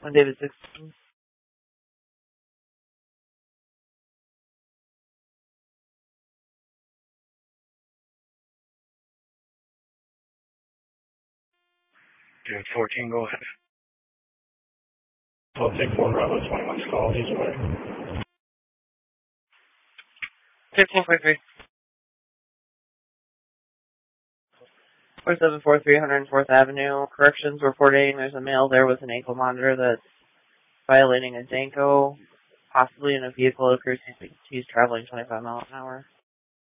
On David 16. David 14, go ahead. I'll take 4 Bravo 21's call. He's away. Take 443. 4743 104th Avenue. Corrections reporting there's a male there with an ankle monitor that's violating a Danko, possibly in a vehicle. It appears he's traveling 25 miles an hour.